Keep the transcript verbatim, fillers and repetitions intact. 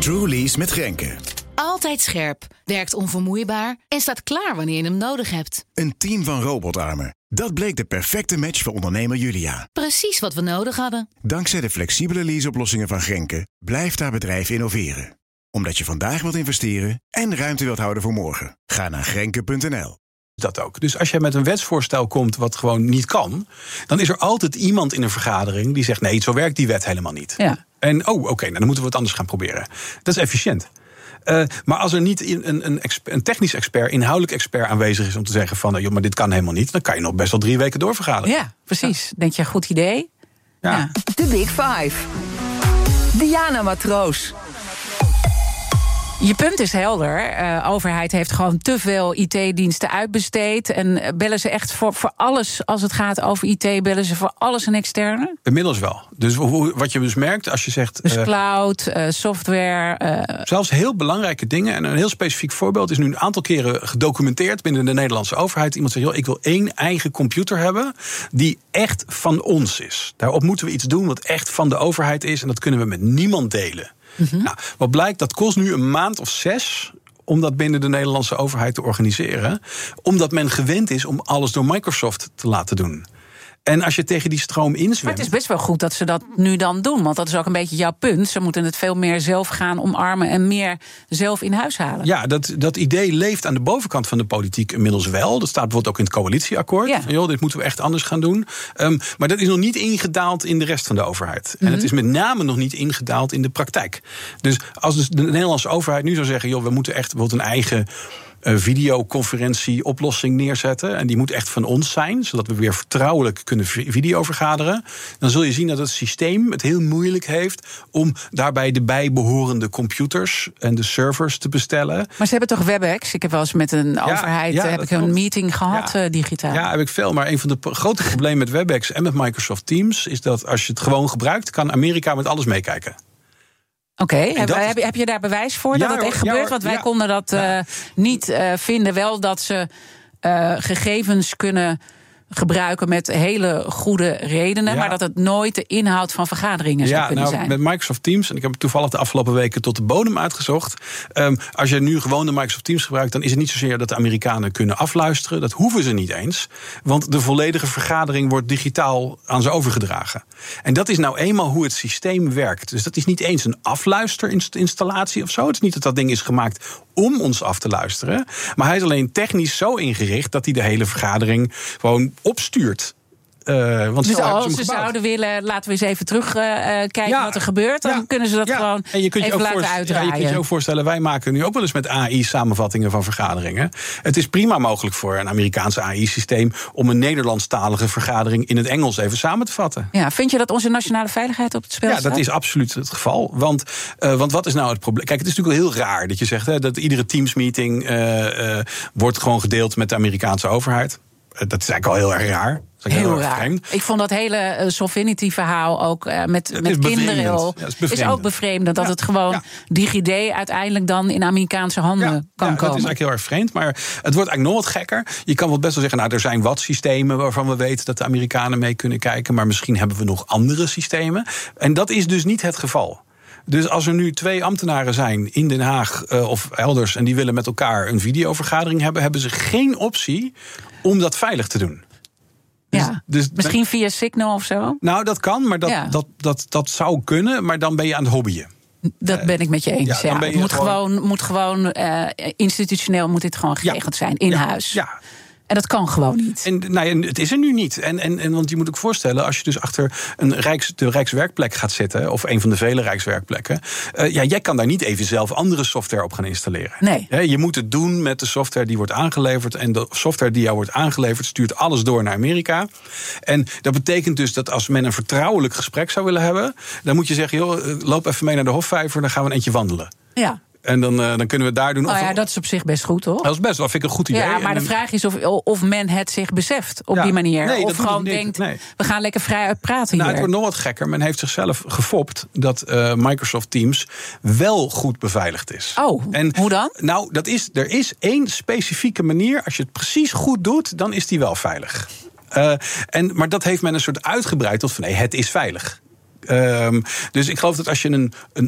TrueLease met Grenke. Altijd scherp, werkt onvermoeibaar en staat klaar wanneer je hem nodig hebt. Een team van robotarmen. Dat bleek de perfecte match voor ondernemer Julia. Precies wat we nodig hadden. Dankzij de flexibele leaseoplossingen van Grenke blijft haar bedrijf innoveren. Omdat je vandaag wilt investeren en ruimte wilt houden voor morgen. Ga naar grenke punt n l. Dat ook. Dus als je met een wetsvoorstel komt wat gewoon niet kan, dan is er altijd iemand in een vergadering die zegt: nee, zo werkt die wet helemaal niet. Ja. En oh, oké, okay, nou, dan moeten we het anders gaan proberen. Dat is efficiënt. Uh, maar als er niet een, een, een technisch expert, inhoudelijk expert aanwezig is om te zeggen van, joh, maar dit kan helemaal niet, dan kan je nog best wel drie weken doorvergaderen. Ja, precies. Ja. Denk je, goed idee? Ja. Ja. De Big Five. Diana Matroos. Je punt is helder. De uh, overheid heeft gewoon te veel I T-diensten uitbesteed. En bellen ze echt voor, voor alles, als het gaat over I T, bellen ze voor alles een externe? Inmiddels wel. Dus wat je dus merkt als je zegt, Dus uh, cloud, uh, software. Uh, zelfs heel belangrijke dingen. En een heel specifiek voorbeeld is nu een aantal keren gedocumenteerd binnen de Nederlandse overheid. Iemand zegt, joh, ik wil één eigen computer hebben die echt van ons is. Daarop moeten we iets doen wat echt van de overheid is. En dat kunnen we met niemand delen. Mm-hmm. Nou, wat blijkt, dat kost nu een maand of zes om dat binnen de Nederlandse overheid te organiseren. Omdat men gewend is om alles door Microsoft te laten doen. En als je tegen die stroom inzwemt... Maar het is best wel goed dat ze dat nu dan doen. Want dat is ook een beetje jouw punt. Ze moeten het veel meer zelf gaan omarmen en meer zelf in huis halen. Ja, dat, dat idee leeft aan de bovenkant van de politiek inmiddels wel. Dat staat bijvoorbeeld ook in het coalitieakkoord. Ja. Van, joh, dit moeten we echt anders gaan doen. Um, maar dat is nog niet ingedaald in de rest van de overheid. Mm-hmm. En het is met name nog niet ingedaald in de praktijk. Dus als dus de Nederlandse overheid nu zou zeggen, joh, we moeten echt bijvoorbeeld een eigen Een videoconferentie-oplossing neerzetten. En die moet echt van ons zijn, zodat we weer vertrouwelijk kunnen videovergaderen. Dan zul je zien dat het systeem het heel moeilijk heeft om daarbij de bijbehorende computers en de servers te bestellen. Maar ze hebben toch WebEx? Ik heb wel eens met een ja, overheid ja, heb ik een meeting gehad, ja. uh, digitaal. Ja, heb ik veel. Maar een van de grote problemen met WebEx en met Microsoft Teams is dat als je het gewoon gebruikt, kan Amerika met alles meekijken. Oké, okay. heb, heb, heb je daar bewijs voor ja, dat het echt ja, gebeurt? Want wij ja, konden dat uh, ja. niet uh, vinden. Wel dat ze uh, gegevens kunnen gebruiken met hele goede redenen, ja. maar dat het nooit de inhoud van vergaderingen zou ja, kunnen nou, zijn. Met Microsoft Teams, en ik heb het toevallig de afgelopen weken tot de bodem uitgezocht. Um, als je nu gewoon de Microsoft Teams gebruikt, dan is het niet zozeer dat de Amerikanen kunnen afluisteren. Dat hoeven ze niet eens. Want de volledige vergadering wordt digitaal aan ze overgedragen. En dat is nou eenmaal hoe het systeem werkt. Dus dat is niet eens een afluisterinstallatie of zo. Het is niet dat dat ding is gemaakt om ons af te luisteren. Maar hij is alleen technisch zo ingericht dat hij de hele vergadering gewoon opstuurt. Uh, want dus als ze zouden willen, laten we eens even terugkijken uh, ja, wat er gebeurt, dan ja, kunnen ze dat ja. gewoon en je kunt je even ook laten uitdraaien. Ja, je kunt je ook voorstellen, wij maken nu ook wel eens met A I samenvattingen van vergaderingen. Het is prima mogelijk voor een Amerikaanse A I-systeem om een Nederlandstalige vergadering in het Engels even samen te vatten. Ja, vind je dat onze nationale veiligheid op het spel staat? Ja, dat is absoluut het geval. Want, uh, want wat is nou het probleem? Kijk, het is natuurlijk wel heel raar dat je zegt hè, dat iedere Teams-meeting uh, uh, wordt gewoon gedeeld met de Amerikaanse overheid. Uh, dat is eigenlijk al heel erg raar. Heel, heel raar. Vreemd. Ik vond dat hele uh, Sofinity-verhaal ook uh, met, met is kinderen heel, ja, is, is ook bevreemdend. Dat ja, het gewoon ja. DigiD uiteindelijk dan in Amerikaanse handen ja, kan ja, komen. Dat is eigenlijk heel erg vreemd. Maar het wordt eigenlijk nog wat gekker. Je kan wel best wel zeggen, nou, er zijn wat systemen waarvan we weten dat de Amerikanen mee kunnen kijken. Maar misschien hebben we nog andere systemen. En dat is dus niet het geval. Dus als er nu twee ambtenaren zijn in Den Haag uh, of elders en die willen met elkaar een videovergadering hebben, hebben ze geen optie om dat veilig te doen. Ja, dus, dus, misschien via Signal of zo? Nou, dat kan, maar dat, ja. dat, dat, dat zou kunnen, maar dan ben je aan het hobbyen. Dat ben ik met je eens. Ja, ja. Het moet gewoon, gewoon, moet gewoon uh, institutioneel moet dit gewoon geregeld ja. zijn, in ja. huis. Ja. En dat kan gewoon niet. En, nou ja, het is er nu niet. En, en, en, want je moet ook voorstellen, als je dus achter een Rijks, de Rijkswerkplek gaat zitten, of een van de vele Rijkswerkplekken, uh, ja, jij kan daar niet even zelf andere software op gaan installeren. Nee. Ja, je moet het doen met de software die wordt aangeleverd. En de software die jou wordt aangeleverd stuurt alles door naar Amerika. En dat betekent dus dat als men een vertrouwelijk gesprek zou willen hebben, dan moet je zeggen, joh, loop even mee naar de Hofvijver, dan gaan we een eentje wandelen. Ja. En dan, uh, dan kunnen we daar doen. Nou ja, dat is op zich best goed, hoor. Dat is best wel, vind ik een goed idee. Ja, maar en, de vraag is of, of men het zich beseft op ja, die manier. Nee, of gewoon denkt, nee. we gaan lekker vrij uitpraten nou, hier. Het wordt nog wat gekker. Men heeft zichzelf gefopt dat uh, Microsoft Teams wel goed beveiligd is. Oh, en, hoe dan? Nou, dat is, er is één specifieke manier. Als je het precies goed doet, dan is die wel veilig. Uh, en, maar dat heeft men een soort uitgebreid tot van nee, het is veilig. Um, dus ik geloof dat als je een, een